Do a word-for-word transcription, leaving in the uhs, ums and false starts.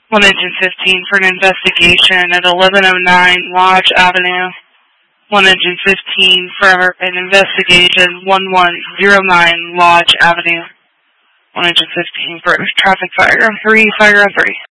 one engine fifteen for an investigation at eleven oh nine Lodge Avenue. one engine fifteen for an investigation one one zero nine Lodge Avenue. one engine fifteen for a traffic fire on three, fire on three.